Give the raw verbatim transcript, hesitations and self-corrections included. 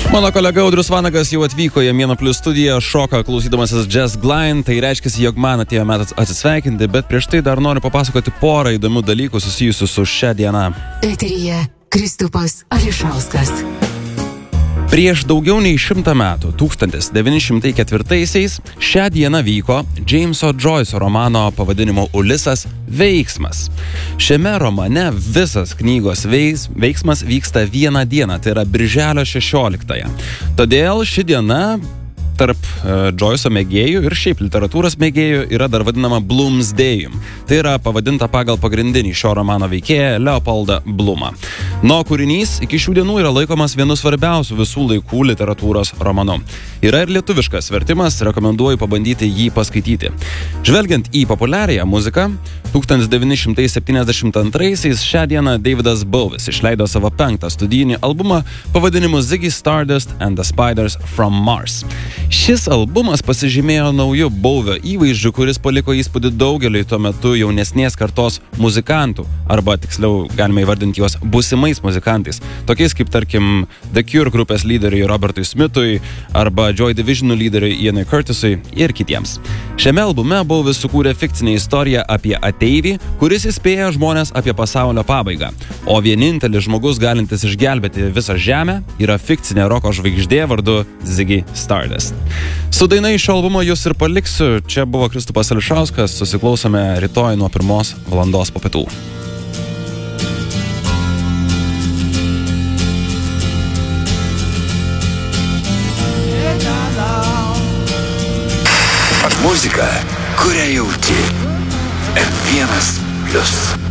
Mano kolega Audrius Vanagas jau atvyko į Mėno Plius studiją, šoka klausydamasis Jazz Glide, tai reiškia, jog man atėjo metas atsisveikinti, bet prieš tai dar noriu papasakoti porą įdomių dalykų susijusių su šia diena. Eteryje Kristupas Ališauskas. Prieš daugiau nei šimtą metų, tūkstantis devyni šimtai ketvirtaisiais, šią dieną vyko Jameso Joyce'o romano pavadinimu Ulisas veiksmas. Šiame romane visas knygos veiks, veiksmas vyksta vieną dieną, tai yra birželio šešioliktąją. Todėl ši diena tarp uh, Joyce'o mėgėjų ir šiaip literatūros mėgėjų yra dar vadinama Bloomsday'um. Tai yra pavadinta pagal pagrindinį šio romano veikėją Leopoldą Blumą. Nuo kūrinys iki šių dienų yra laikomas vienu svarbiausių visų laikų literatūros romanu. Yra ir lietuviškas vertimas, rekomenduoju pabandyti jį paskaityti. Žvelgiant į populiariąją muziką, tūkstantis devyni šimtai septyniasdešimt antraisiais šią dieną Davidas Bowies išleido savo penktą studijinį albumą pavadinimu Ziggy Stardust and the Spiders from Mars. Šis albumas pasižymėjo naujų Bowio įvaizdžių, kuris paliko įspūdį daugeliui tuo metu jaunesnės kartos muzikantų, arba tiksliau galime įvardinti juos būsimais muzikantais, tokiais kaip tarkim The Cure grupės lyderiui Robertui Smithui arba Joy Divisionų lyderiui Ianui Curtisui ir kitiems. Šiame albume Bowies sukūrė fikcinę istoriją apie ateivį, kuris įspėja žmonės apie pasaulio pabaigą, o vienintelis žmogus galintis išgelbėti visą žemę yra fikcinė roko žvaigždė vardu Ziggy Stardust. Su daina iš šio albumo jūs ir paliksiu. Čia buvo Kristupas Ališauskas. Susiklausome rytoj nuo pirmos valandos po pietų. Muzika, kurią jauti. M vienas plius.